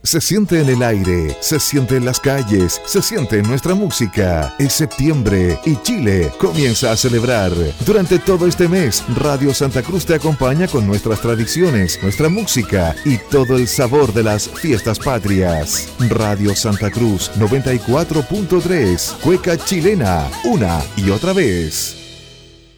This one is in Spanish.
Se siente en el aire, se siente en las calles, se siente en nuestra música. Es septiembre y Chile comienza a celebrar. Durante todo este mes, Radio Santa Cruz te acompaña con nuestras tradiciones, nuestra música y todo el sabor de las fiestas patrias. Radio Santa Cruz 94.3, cueca chilena, una y otra vez.